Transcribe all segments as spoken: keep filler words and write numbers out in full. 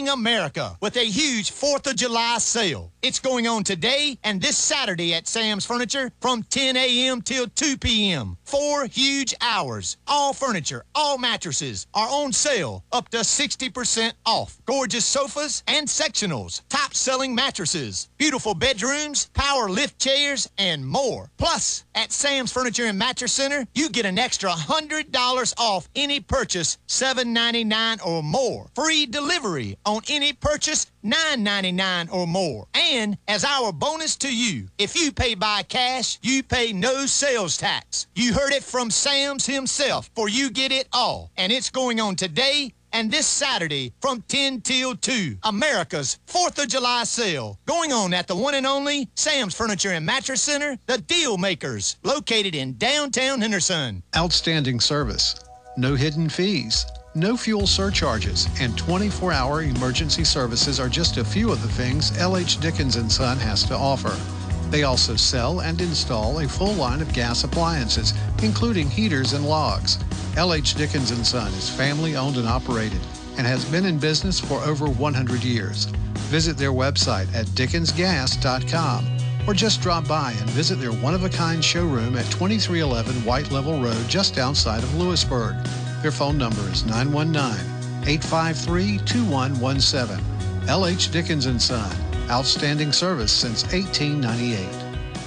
shocking America with a huge fourth of July sale. It's going on today and this Saturday at Sam's Furniture from ten a.m. till two p.m. Four huge hours. All furniture, all mattresses are on sale up to sixty percent off. Gorgeous sofas and sectionals, top-selling mattresses, beautiful bedrooms, power lift chairs, and more. Plus, at Sam's Furniture and Mattress Center, you get an extra one hundred dollars off any purchase seven ninety-nine or more. Free delivery on any purchase nine ninety-nine or more. And as our bonus to you, if you pay by cash, you pay no sales tax. You heard it from Sam's himself, for you get it all. And it's going on today and this Saturday from ten till two. America's fourth of July sale. Going on at the one and only Sam's Furniture and Mattress Center, the Deal Makers, located in downtown Henderson. Outstanding service, no hidden fees, no fuel surcharges, and twenty-four hour emergency services are just a few of the things L H. Dickens and Son has to offer. They also sell and install a full line of gas appliances, including heaters and logs. L H. Dickens and Son is family-owned and operated and has been in business for over one hundred years. Visit their website at dickens gas dot com or just drop by and visit their one-of-a-kind showroom at twenty-three eleven White Level Road just outside of Lewisburg. Their phone number is nine one nine, eight five three, two one one seven. L H. Dickens and Son. Outstanding service since eighteen ninety-eight.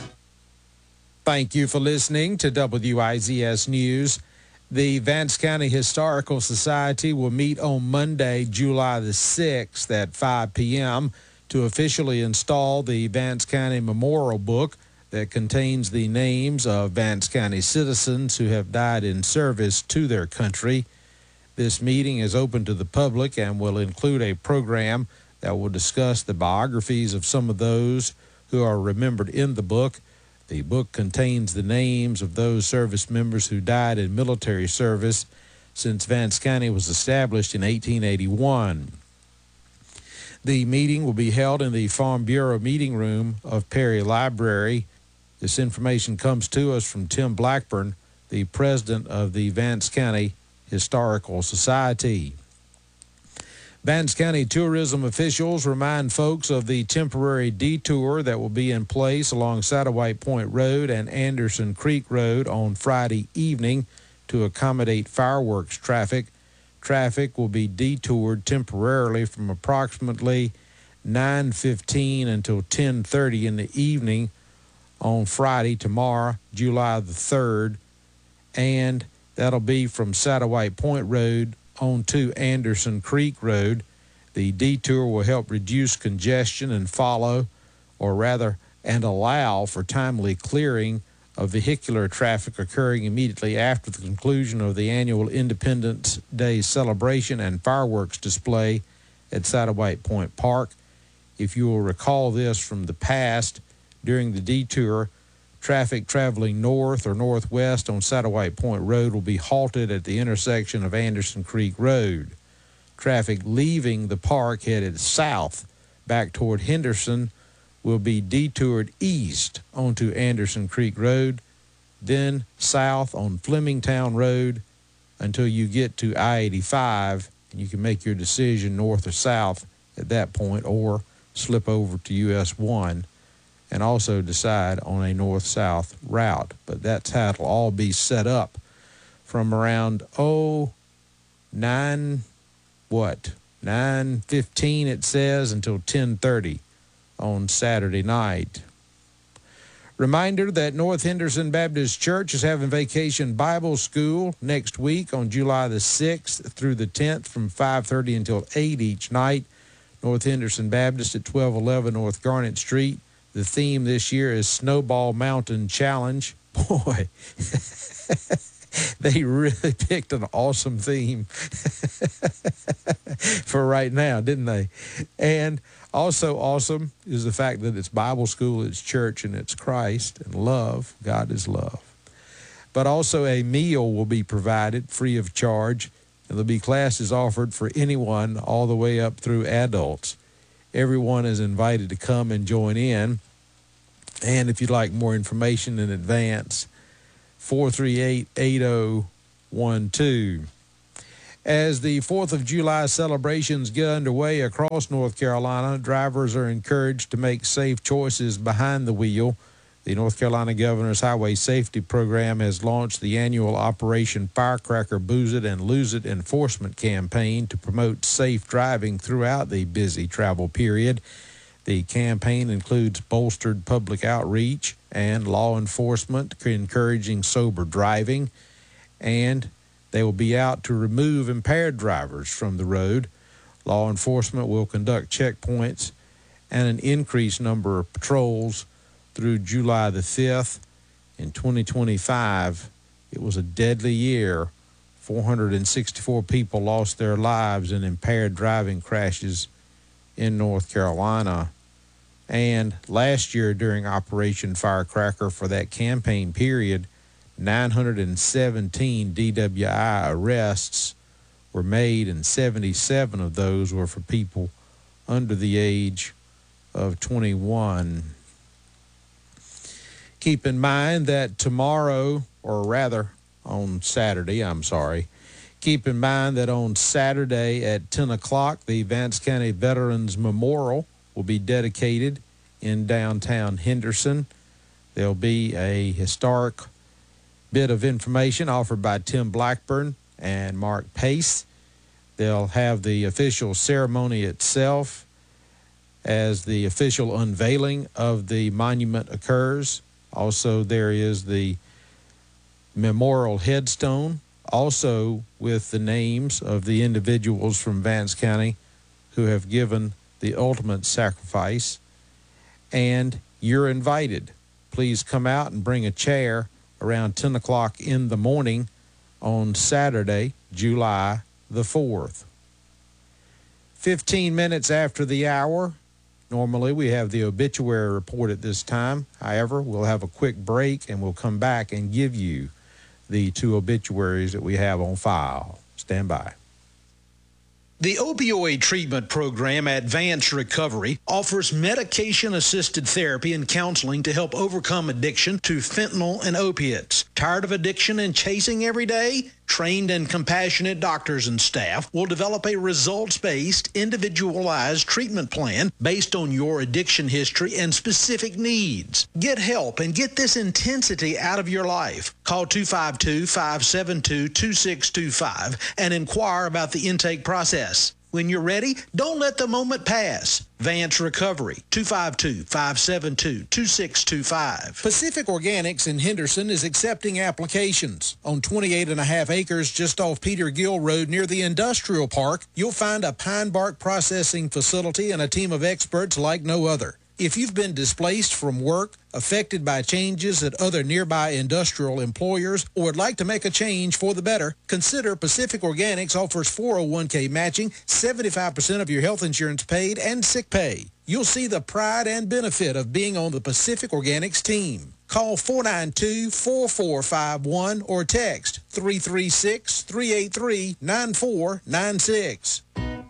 Thank you for listening to W I Z S News. The Vance County Historical Society will meet on Monday, July the sixth at five p.m. to officially install the Vance County Memorial Book that contains the names of Vance County citizens who have died in service to their country. This meeting is open to the public and will include a program that will discuss the biographies of some of those who are remembered in the book. The book contains the names of those service members who died in military service since Vance County was established in eighteen eighty-one. The meeting will be held in the Farm Bureau meeting room of Perry Library. This information comes to us from Tim Blackburn, the president of the Vance County Historical Society. Vance County tourism officials remind folks of the temporary detour that will be in place along Satterwhite Point Road and Anderson Creek Road on Friday evening to accommodate fireworks traffic. Traffic will be detoured temporarily from approximately nine fifteen until ten thirty in the evening on Friday, tomorrow, July the third, and that'll be from Satterwhite Point Road onto Anderson Creek Road. The detour will help reduce congestion and follow, or rather, and allow for timely clearing of vehicular traffic occurring immediately after the conclusion of the annual Independence Day celebration and fireworks display at Satterwhite Point Park. If you will recall this from the past, during the detour, traffic traveling north or northwest on Satterwhite Point Road will be halted at the intersection of Anderson Creek Road. Traffic leaving the park headed south back toward Henderson will be detoured east onto Anderson Creek Road, then south on Flemingtown Road until you get to I eighty-five, and you can make your decision north or south at that point, or slip over to U S one and also decide on a north-south route. But that's how it'll all be set up from around, oh, nine, what, nine fifteen it says, until ten thirty on Saturday night. Reminder that North Henderson Baptist Church is having Vacation Bible School next week on July the sixth through the tenth from five thirty until eight each night. North Henderson Baptist at twelve eleven North Garnet Street. The theme this year is Snowball Mountain Challenge. Boy, they really picked an awesome theme for right now, didn't they? And also awesome is the fact that it's Bible school, it's church, and it's Christ and love. God is love. But also a meal will be provided free of charge, and there'll be classes offered for anyone all the way up through adults. Everyone is invited to come and join in. And if you'd like more information in advance, four three eight, eight oh one two. As the fourth of July celebrations get underway across North Carolina, drivers are encouraged to make safe choices behind the wheel. The North Carolina Governor's Highway Safety Program has launched the annual Operation Firecracker Booze It and Lose It enforcement campaign to promote safe driving throughout the busy travel period. The campaign includes bolstered public outreach and law enforcement encouraging sober driving, and they will be out to remove impaired drivers from the road. Law enforcement will conduct checkpoints and an increased number of patrols through July the fifth. In twenty twenty-five, it was a deadly year. four hundred sixty-four people lost their lives in impaired driving crashes in North Carolina. And last year during Operation Firecracker, for that campaign period, nine hundred seventeen D W I arrests were made, and seventy-seven of those were for people under the age of twenty-one. Keep in mind that tomorrow, or rather on Saturday, I'm sorry, keep in mind that on Saturday at ten o'clock, the Vance County Veterans Memorial will be dedicated in downtown Henderson. There'll be a historic bit of information offered by Tim Blackburn and Mark Pace. They'll have the official ceremony itself as the official unveiling of the monument occurs. Also, there is the memorial headstone, also with the names of the individuals from Vance County who have given the ultimate sacrifice. And you're invited. Please come out and bring a chair around ten o'clock in the morning on Saturday, July the fourth. fifteen minutes after the hour. Normally we have the obituary report at this time. However, we'll have a quick break and we'll come back and give you the two obituaries that we have on file. Stand by. The opioid treatment program at Vance Recovery offers medication-assisted therapy and counseling to help overcome addiction to fentanyl and opiates. Tired of addiction and chasing every day? Trained and compassionate doctors and staff will develop a results-based, individualized treatment plan based on your addiction history and specific needs. Get help and get this intensity out of your life. Call two five two, five seven two, two six two five and inquire about the intake process. When you're ready, don't let the moment pass. Vance Recovery, two five two, five seven two, two six two five. Pacific Organics in Henderson is accepting applications. On twenty-eight and a half acres just off Peter Gill Road near the industrial park, you'll find a pine bark processing facility and a team of experts like no other. If you've been displaced from work, affected by changes at other nearby industrial employers, or would like to make a change for the better, consider Pacific Organics offers four oh one k matching, seventy-five percent of your health insurance paid, and sick pay. You'll see the pride and benefit of being on the Pacific Organics team. Call four nine two, four four five one or text three three six, three eight three, nine four nine six.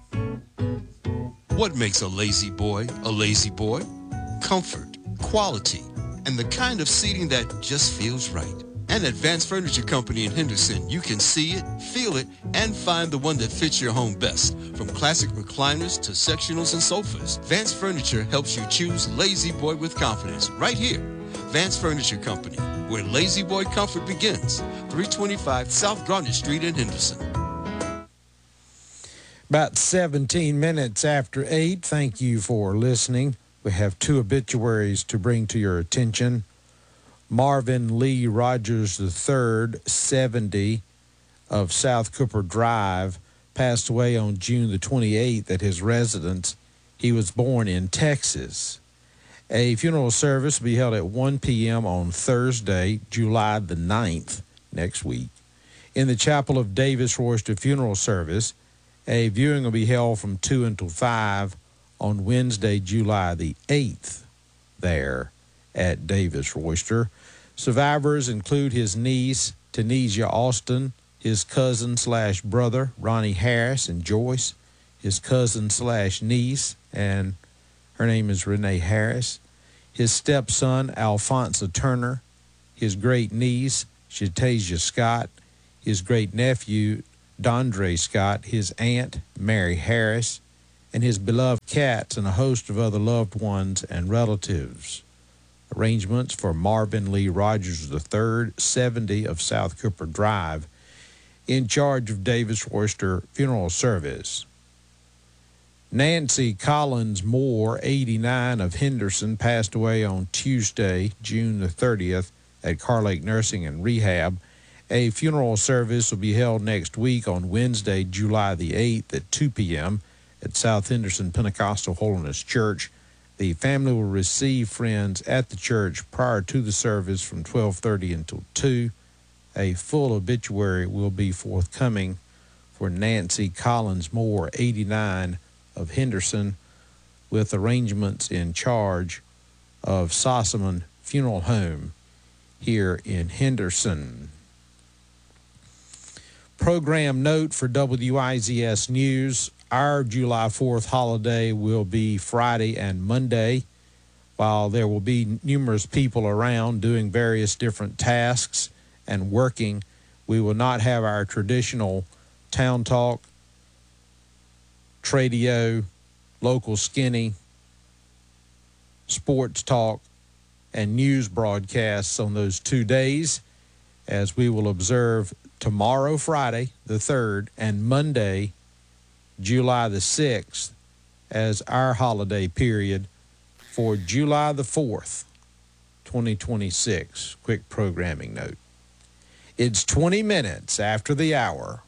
What makes a lazy boy a lazy boy? Comfort, quality, and the kind of seating that just feels right. And at Vance Furniture Company in Henderson, you can see it, feel it, and find the one that fits your home best. From classic recliners to sectionals and sofas, Vance Furniture helps you choose Lazy Boy with confidence right here. Vance Furniture Company, where lazy boy comfort begins. three twenty-five South Garnet Street in Henderson. About seventeen minutes after eight. Thank you for listening. We have two obituaries to bring to your attention. Marvin Lee Rogers the third, seventy, of South Cooper Drive, passed away on June the twenty-eighth at his residence. He was born in Texas. A funeral service will be held at one p.m. on Thursday, July the ninth, next week. In the chapel of Davis Royster Funeral Service, a viewing will be held from two until five on Wednesday, July the eighth, there at Davis Royster. Survivors include his niece, Tanesia Austin, his cousin slash brother, Ronnie Harris and Joyce, his cousin slash niece, and her name is Renee Harris, his stepson, Alphonsa Turner, his great niece, Shatasia Scott, his great nephew, Dondre Scott, his aunt, Mary Harris, and his beloved cats, and a host of other loved ones and relatives. Arrangements for Marvin Lee Rogers the third, seventy of South Cooper Drive, in charge of Davis Royster Funeral Service. Nancy Collins Moore, eighty-nine, of Henderson, passed away on Tuesday, June the thirtieth, at Car Lake Nursing and Rehab. A funeral service will be held next week on Wednesday, July the eighth at two p.m. at South Henderson Pentecostal Holiness Church. The family will receive friends at the church prior to the service from twelve thirty until two. A full obituary will be forthcoming for Nancy Collins Moore, eighty-nine, of Henderson, with arrangements in charge of Sossaman Funeral Home here in Henderson. Program note for W I Z S News: our July fourth holiday will be Friday and Monday. While there will be numerous people around doing various different tasks and working, we will not have our traditional town talk, tradio, local skinny, sports talk, and news broadcasts on those two days, as we will observe tomorrow, Friday the third, and Monday, July the sixth, as our holiday period for July the fourth, twenty twenty-six. Quick programming note. It's twenty minutes after the hour.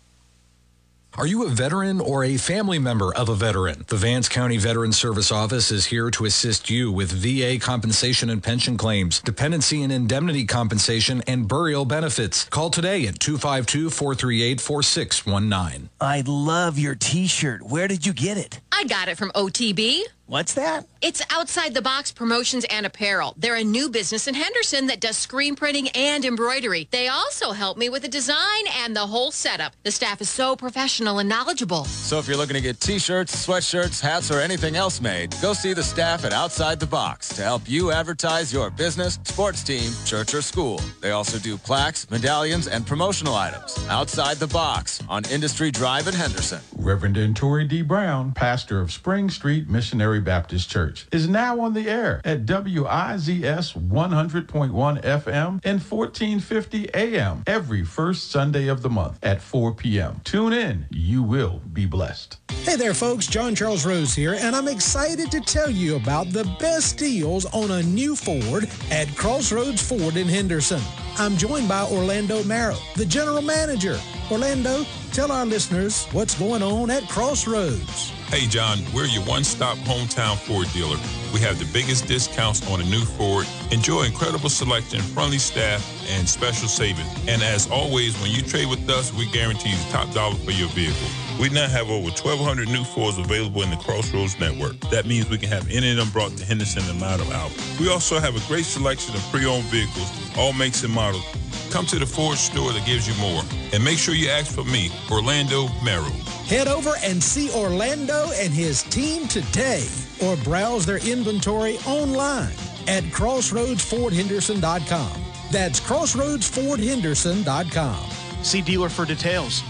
Are you a veteran or a family member of a veteran? The Vance County Veteran Service Office is here to assist you with V A compensation and pension claims, dependency and indemnity compensation, and burial benefits. Call today at two five two, four three eight, four six one nine. I love your t-shirt. Where did you get it? I got it from O T B. What's that? It's Outside the Box Promotions and Apparel. They're a new business in Henderson that does screen printing and embroidery. They also help me with the design and the whole setup. The staff is so professional and knowledgeable. So if you're looking to get t-shirts, sweatshirts, hats, or anything else made, go see the staff at Outside the Box to help you advertise your business, sports team, church, or school. They also do plaques, medallions, and promotional items. Outside the Box on Industry Drive in Henderson. Reverend Tori D. Brown, pastor of Spring Street Missionary Baptist Church, is now on the air at W I Z S one hundred point one F M and fourteen fifty A M every first Sunday of the month at four p.m. Tune in. You will be blessed. Hey there, folks. John Charles Rose here, and I'm excited to tell you about the best deals on a new Ford at Crossroads Ford in Henderson. I'm joined by Orlando Marrow, the general manager. Orlando, tell our listeners what's going on at Crossroads. Hey, John, we're your one-stop hometown Ford dealer. We have the biggest discounts on a new Ford. Enjoy incredible selection, friendly staff, and special savings. And as always, when you trade with us, we guarantee the top dollar for your vehicle. We now have over twelve hundred new Fords available in the Crossroads network. That means we can have any of them brought to Henderson in a matter of hours. We also have a great selection of pre-owned vehicles, all makes and models. Come to the Ford store that gives you more. And make sure you ask for me, Orlando Merrill. Head over and see Orlando and his team today, or browse their inventory online at crossroads ford henderson dot com. That's crossroads ford henderson dot com. See dealer for details.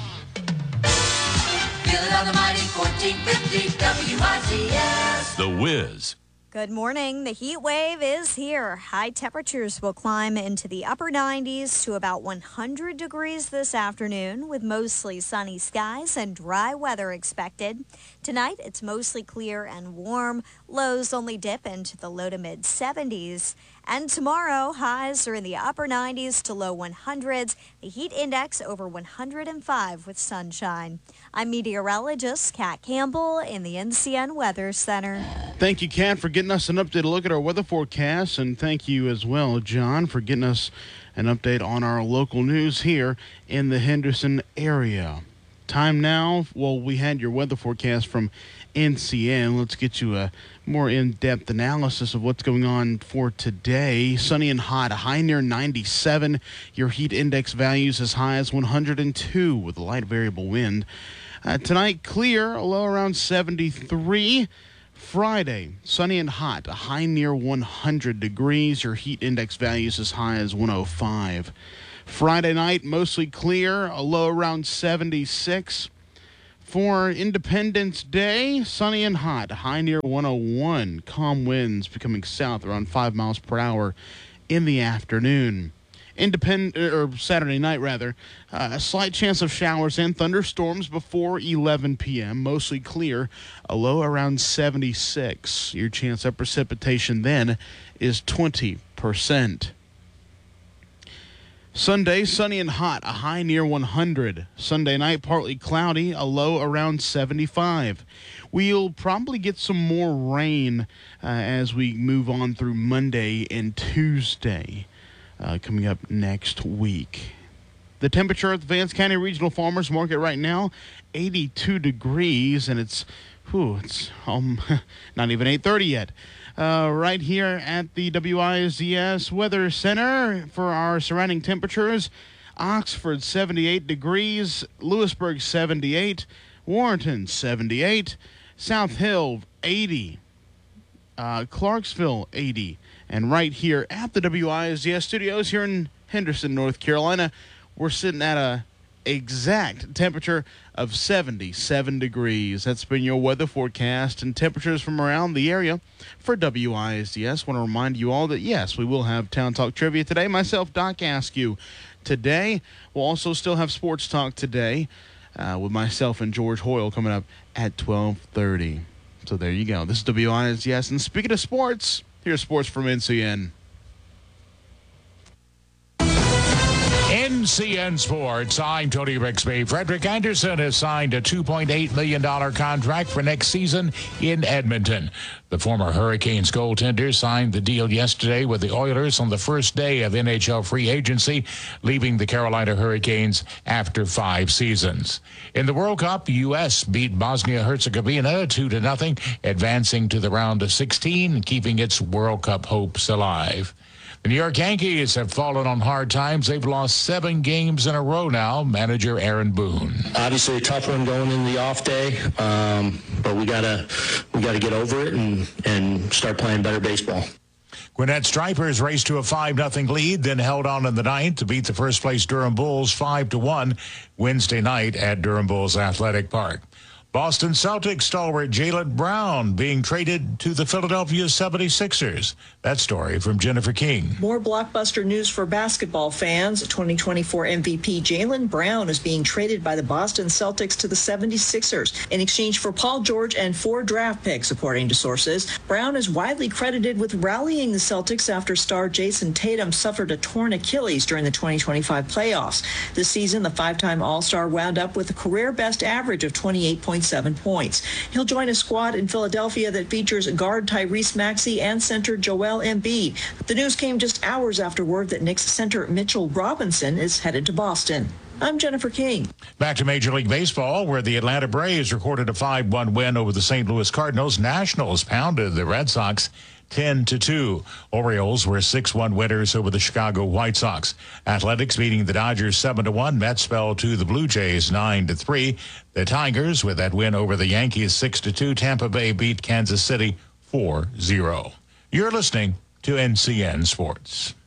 Feel it on the mighty fourteen fifty W I Z S. The Wiz. Good morning. The heat wave is here. High temperatures will climb into the upper nineties to about one hundred degrees this afternoon, with mostly sunny skies and dry weather expected. Tonight, it's mostly clear and warm. Lows only dip into the low to mid seventies. And tomorrow, highs are in the upper nineties to low hundreds. The heat index over one hundred five with sunshine. I'm meteorologist Kat Campbell in the N C N Weather Center. Thank you, Kat, for getting us an updated look at our weather forecast. And thank you as well, John, for getting us an update on our local news here in the Henderson area. Time now, well, we had your weather forecast from N C N. Let's get you a more in-depth analysis of what's going on for today. Sunny and hot, a high near ninety-seven. Your heat index values as high as one hundred two with a light variable wind. Uh, tonight, clear, a low around seventy-three. Friday, sunny and hot, a high near one hundred degrees. Your heat index values as high as one oh five. Friday night, mostly clear, a low around seventy-six. For Independence Day, sunny and hot, high near one oh one. Calm winds becoming south around five miles per hour in the afternoon. Independent or Saturday night rather, uh, a slight chance of showers and thunderstorms before eleven p.m. Mostly clear, a low around seventy-six. Your chance of precipitation then is twenty percent. Sunday, sunny and hot, a high near one hundred. Sunday night, partly cloudy, a low around seventy-five. We'll probably get some more rain uh, as we move on through Monday and Tuesday uh, coming up next week. The temperature at the Vance County Regional Farmers Market right now, eighty-two degrees, and it's, whew, it's um, not even eight thirty yet. Uh, right here at the W I Z S Weather Center for our surrounding temperatures. Oxford, seventy-eight degrees. Lewisburg, seventy-eight. Warrenton, seventy-eight. South Hill, eighty. Uh, Clarksville, eighty. And right here at the W I Z S studios here in Henderson, North Carolina, we're sitting at a exact temperature of seventy-seven degrees. That's been your weather forecast and temperatures from around the area for W I Z S. Want to remind you all that, yes, we will have Town Talk Trivia today. Myself, Doc Askew, today. We'll also still have Sports Talk today uh, with myself and George Hoyle coming up at twelve thirty. So there you go. This is W I Z S. And speaking of sports, here's sports from N C N. N C N Sports, I'm Tony Rixby. Frederick Anderson has signed a two point eight million dollars contract for next season in Edmonton. The former Hurricanes goaltender signed the deal yesterday with the Oilers on the first day of N H L free agency, leaving the Carolina Hurricanes after five seasons. In the World Cup, U S beat Bosnia-Herzegovina two to nothing, advancing to the round of sixteen and keeping its World Cup hopes alive. The New York Yankees have fallen on hard times. They've lost seven games in a row now. Manager Aaron Boone. Obviously a tough one going in the off day, um, but we gotta we gotta get over it and, and start playing better baseball. Gwinnett Stripers raced to a five nothing lead, then held on in the ninth to beat the first-place Durham Bulls five to one Wednesday night at Durham Bulls Athletic Park. Boston Celtics stalwart Jaylen Brown being traded to the Philadelphia seventy-sixers. That story from Jennifer King. More blockbuster news for basketball fans. twenty twenty-four M V P Jaylen Brown is being traded by the Boston Celtics to the seventy-sixers in exchange for Paul George and four draft picks, according to sources. Brown is widely credited with rallying the Celtics after star Jason Tatum suffered a torn Achilles during the twenty twenty-five playoffs. This season, the five-time All-Star wound up with a career-best average of twenty-eight point seven points. He'll join a squad in Philadelphia that features guard Tyrese Maxey and center Joel Embiid. The news came just hours after word that Knicks center Mitchell Robinson is headed to Boston. I'm Jennifer King. Back to Major League Baseball, where the Atlanta Braves recorded a five one win over the Saint Louis Cardinals. Nationals pounded the Red Sox ten to two. Orioles were six one winners over the Chicago White Sox. Athletics beating the Dodgers seven to one. Mets fell to the Blue Jays nine to three. The Tigers, with that win over the Yankees six to two. Tampa Bay beat Kansas City four zero. You're listening to N C N Sports.